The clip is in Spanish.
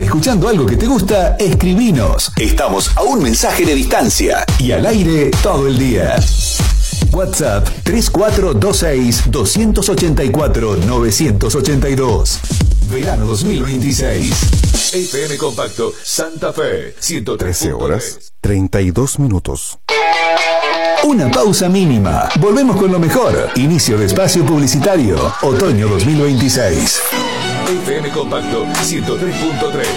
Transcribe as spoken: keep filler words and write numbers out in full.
escuchando algo que te gusta, escribinos. Estamos a un mensaje de distancia y al aire todo el día. WhatsApp tres cuatro dos seis, dos ocho cuatro, nueve ocho dos. Verano dos mil veintiséis. F M Compacto Santa Fe ciento trece horas treinta y dos minutos. Una pausa mínima. Volvemos con lo mejor. Inicio de espacio publicitario. Otoño dos mil veintiséis. F M Compacto ciento tres punto tres.